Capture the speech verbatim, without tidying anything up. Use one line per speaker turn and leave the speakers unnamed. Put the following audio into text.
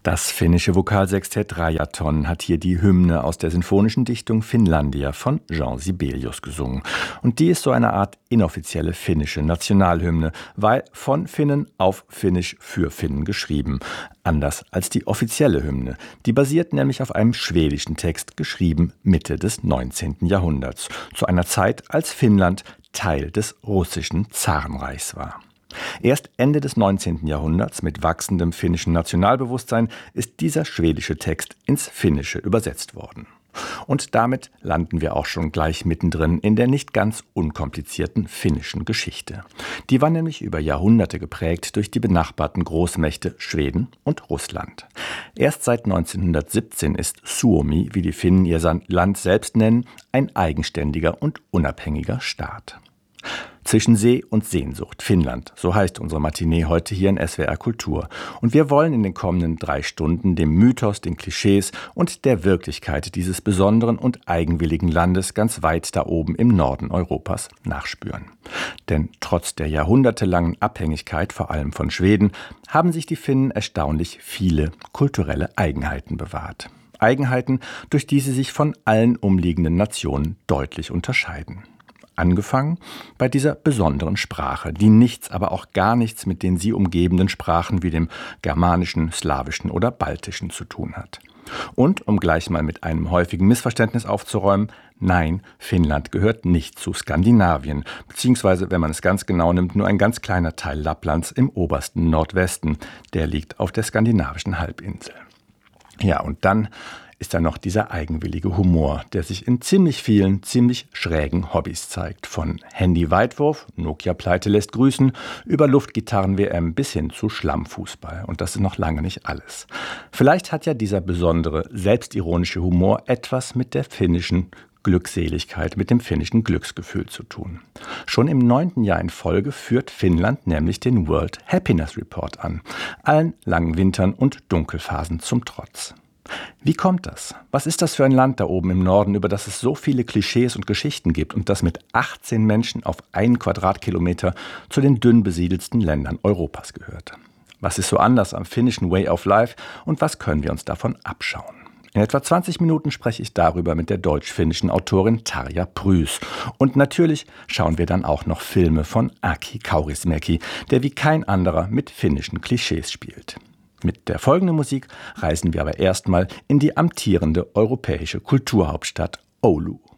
Das finnische Vokalsextett Rajaton hat hier die Hymne aus der sinfonischen Dichtung Finlandia von Jean Sibelius gesungen. Und die ist so eine Art inoffizielle finnische Nationalhymne, weil von Finnen auf Finnisch für Finnen geschrieben. Anders als die offizielle Hymne. Die basiert nämlich auf einem schwedischen Text, geschrieben Mitte des neunzehnten Jahrhunderts, zu einer Zeit, als Finnland Teil des russischen Zarenreichs war. Erst Ende des neunzehnten Jahrhunderts, mit wachsendem finnischen Nationalbewusstsein, ist dieser schwedische Text ins Finnische übersetzt worden. Und damit landen wir auch schon gleich mittendrin in der nicht ganz unkomplizierten finnischen Geschichte. Die war nämlich über Jahrhunderte geprägt durch die benachbarten Großmächte Schweden und Russland. Erst seit neunzehnhundertsiebzehn ist Suomi, wie die Finnen ihr Land selbst nennen, ein eigenständiger und unabhängiger Staat. Zwischen See und Sehnsucht, Finnland, so heißt unsere Matinee heute hier in S W R Kultur. Und wir wollen in den kommenden drei Stunden dem Mythos, den Klischees und der Wirklichkeit dieses besonderen und eigenwilligen Landes ganz weit da oben im Norden Europas nachspüren. Denn trotz der jahrhundertelangen Abhängigkeit, vor allem von Schweden, haben sich die Finnen erstaunlich viele kulturelle Eigenheiten bewahrt. Eigenheiten, durch die sie sich von allen umliegenden Nationen deutlich unterscheiden. Angefangen bei dieser besonderen Sprache, die nichts, aber auch gar nichts mit den sie umgebenden Sprachen wie dem germanischen, slawischen oder baltischen zu tun hat. Und, um gleich mal mit einem häufigen Missverständnis aufzuräumen, nein, Finnland gehört nicht zu Skandinavien, beziehungsweise, wenn man es ganz genau nimmt, nur ein ganz kleiner Teil Lapplands im obersten Nordwesten, der liegt auf der skandinavischen Halbinsel. Ja, und dann ist da noch dieser eigenwillige Humor, der sich in ziemlich vielen, ziemlich schrägen Hobbys zeigt. Von Handy-Weitwurf, Nokia-Pleite lässt grüßen, über Luftgitarren-W M bis hin zu Schlammfußball. Und das ist noch lange nicht alles. Vielleicht hat ja dieser besondere, selbstironische Humor etwas mit der finnischen Glückseligkeit, mit dem finnischen Glücksgefühl zu tun. Schon im neunten Jahr in Folge führt Finnland nämlich den World Happiness Report an. Allen langen Wintern und Dunkelphasen zum Trotz. Wie kommt das? Was ist das für ein Land da oben im Norden, über das es so viele Klischees und Geschichten gibt und das mit achtzehn Menschen auf einen Quadratkilometer zu den dünn besiedelsten Ländern Europas gehört? Was ist so anders am finnischen Way of Life und was können wir uns davon abschauen? In etwa zwanzig Minuten spreche ich darüber mit der deutsch-finnischen Autorin Tarja Prüß. Und natürlich schauen wir dann auch noch Filme von Aki Kaurismäki, der wie kein anderer mit finnischen Klischees spielt. Mit der folgenden Musik reisen wir aber erstmal in die amtierende europäische Kulturhauptstadt Oulu.